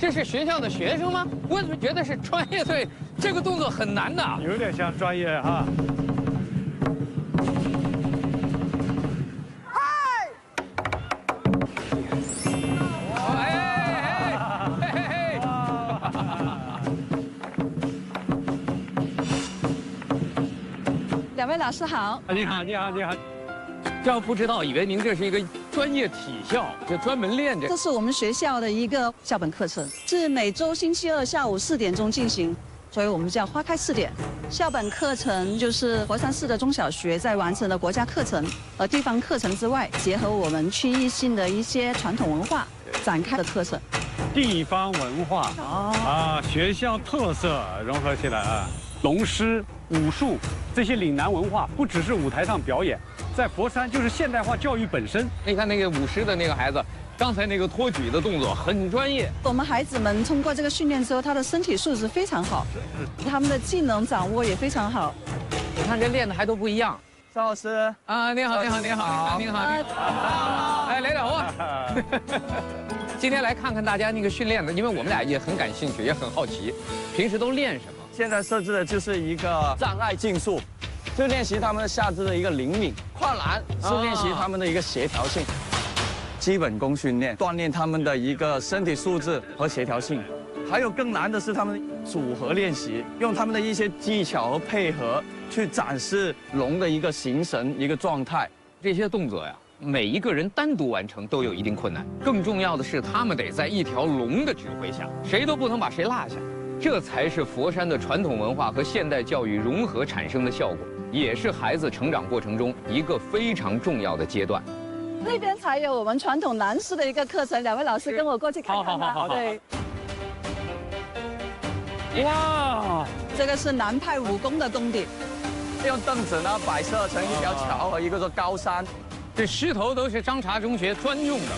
这是学校的学生吗？我怎么觉得是专业队？这个动作很难的。 有点像专业哈。 两位老师好。 你好，你好，你好。 要不知道，以为您这是一个专业体校，就专门练这。 这是我们学校的一个校本课程，是每周星期二下午4点钟进行，所以我们叫花开4点。校本课程就是佛山市的中小学在完成了国家课程和地方课程之外，结合我们区域性的一些传统文化展开的课程。 地方文化啊，学校特色融合起来啊，龙狮、武术这些岭南文化，不只是舞台上表演。 在佛山就是现代化教育本身。 你看那个舞狮的那个孩子，刚才那个托举的动作很专业。 我们孩子们通过这个训练之后，他的身体素质非常好，他们的技能掌握也非常好。 你看这练的还都不一样。 邵老师啊，你好，你好，你好，你好，你好。哎，来点话。今天来看看大家那个训练的，因为我们俩也很感兴趣，也很好奇，平时都练什么？ 现在设置的就是一个障碍竞速。 就练习他们的下肢的一个灵敏，跨栏是练习他们的一个协调性，基本功训练，锻炼他们的一个身体素质和协调性。还有更难的是他们组合练习，用他们的一些技巧和配合去展示龙的一个形神一个状态。 这些动作呀，每一个人单独完成都有一定困难，更重要的是他们得在一条龙的指挥下，谁都不能把谁落下。这才是佛山的传统文化和现代教育融合产生的效果。 也是孩子成长过程中一个非常重要的阶段。 那边才有我们传统南狮的一个课程，两位老师跟我过去看看吧。 好。 对。 哇， 这个是南派武功的功底， 用凳子呢摆设成一条桥和一个高山。 这狮头都是张茶中学专用的。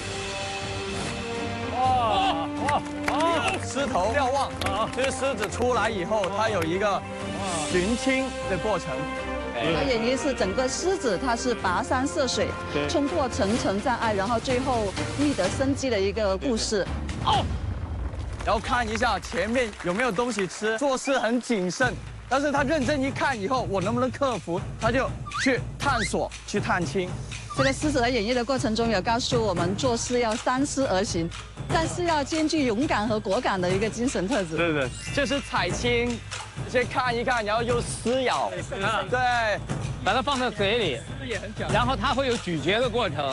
狮头瞭望，就是狮子出来以后，它有一个寻亲的过程。 它演绎是整个狮子，它是跋山涉水，冲破层层障碍，然后最后觅得生机的一个故事。 哦，然后看一下前面有没有东西吃，做事很谨慎。但是他认真一看以后，我能不能克服，他就去探索，去探亲。 这个狮子的演绎的过程中，有告诉我们做事要三思而行，但是要兼具勇敢和果敢的一个精神特质。 对， 就是采青。 先看一看，然后又撕咬，对， 把它放在嘴里，然后它会有咀嚼的过程。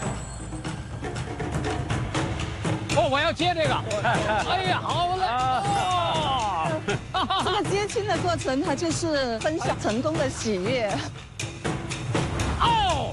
哦，我要接这个，哎呀，好嘞！哦， 这个接亲的过程，它就是分享成功的喜悦。 哦，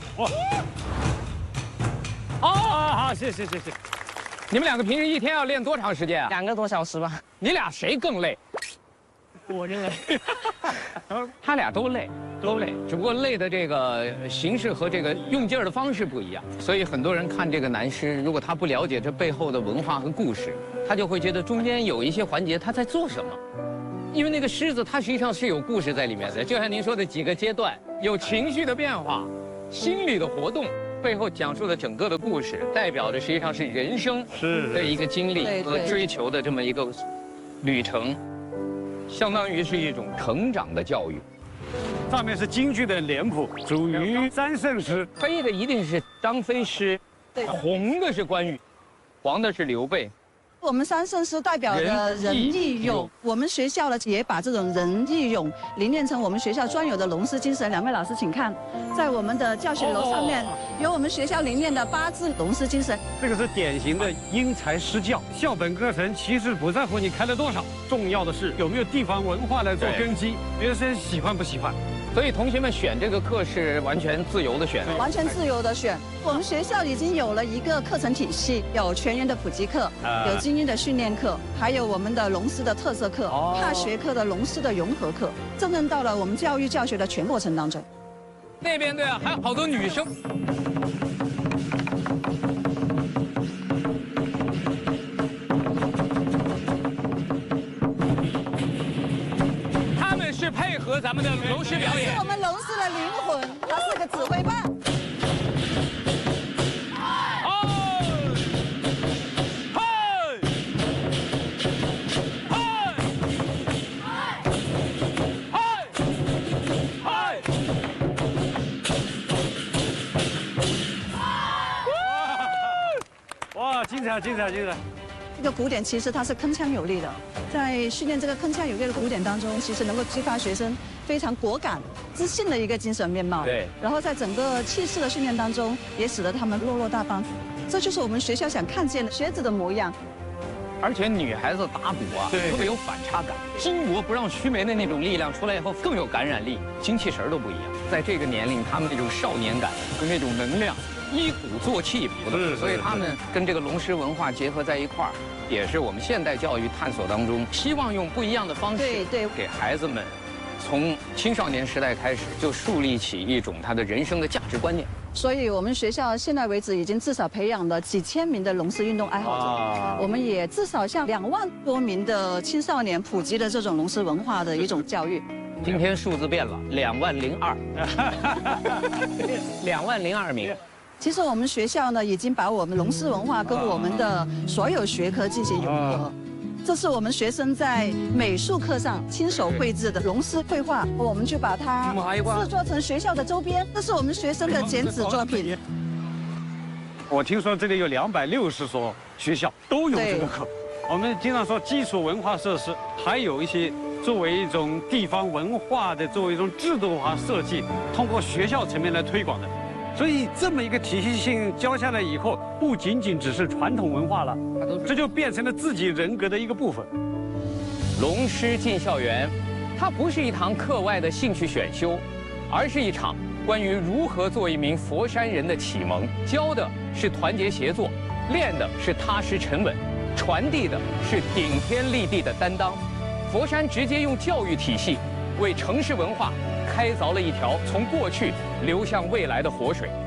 好，谢谢。 你们两个平时一天要练多长时间啊 2个多小时吧。 你俩谁更累？ 我认为， 他俩都累，只不过累的这个形式和这个用劲儿的方式不一样，所以很多人看这个南狮，如果他不了解这背后的文化和故事，他就会觉得中间有一些环节他在做什么。因为那个狮子它实际上是有故事在里面的，就像您说的几个阶段，有情绪的变化，心理的活动。 背后讲述的整个的故事，代表的实际上是人生的一个经历和追求的这么一个旅程。 相当于是一种成长的教育。 上面是京剧的脸谱，属于三圣狮。 飞的一定是张飞狮，红的是关羽，黄的是刘备。 我们三圣狮代表的仁义勇，我们学校呢也把这种仁义勇凝练成我们学校专有的龙狮精神。两位老师请看，在我们的教学楼上面有我们学校凝练的8字龙狮精神。 这个是典型的因材施教。校本课程其实不在乎你开了多少，重要的是有没有地方文化来做根基，学生喜欢不喜欢。 所以同学们选这个课是完全自由的选， 完全自由的选。我们学校已经有了一个课程体系，有全员的普及课，有精英的训练课，还有我们的龙狮的特色课，踏学课的龙狮的融合课，真正到了我们教育教学的全过程当中。 那边对啊，还有好多女生。是配合咱们的龙狮表演， 是我们龙狮的灵魂，它是个指挥棒。 啊，精彩精彩精彩！ 这个鼓点其实它是铿锵有力的，在训练这个铿锵有力的鼓点当中，其实能够激发学生非常果敢、自信的一个精神面貌。 对。 然后在整个气势的训练当中，也使得他们落落大方。这就是我们学校想看见的学子的模样。 而且女孩子打鼓啊， 对特别有反差感，巾帼不让须眉的那种力量出来以后更有感染力，精气神都不一样。在这个年龄，他们那种少年感和那种能量，一鼓作气谱的，所以他们跟这个龙狮文化结合在一块儿，也是我们现代教育探索当中希望用不一样的方式， 对， 给孩子们从青少年时代开始就树立起一种他的人生的价值观念。 所以我们学校现在为止已经至少培养了几千名的龙狮运动爱好者，我们也至少向2万多名的青少年普及了这种龙狮文化的一种教育。 今天数字变了，20002，202名。 其实我们学校呢，已经把我们龙狮文化跟我们的所有学科进行融合。这是我们学生在美术课上亲手绘制的龙狮绘画，我们就把它制作成学校的周边。这是我们学生的剪纸作品。 我听说这里有260所学校都有这个课。我们经常说基础文化设施，还有一些作为一种地方文化的，作为一种制度化设计，通过学校层面来推广的。所以这么一个体系性教下来以后，不仅仅只是传统文化了，这就变成了自己人格的一个部分。 龙狮进校园，它不是一堂课外的兴趣选修，而是一场关于如何做一名佛山人的启蒙。教的是团结协作，练的是踏实沉稳，传递的是顶天立地的担当。佛山直接用教育体系为城市文化开凿了一条从过去流向未来的活水。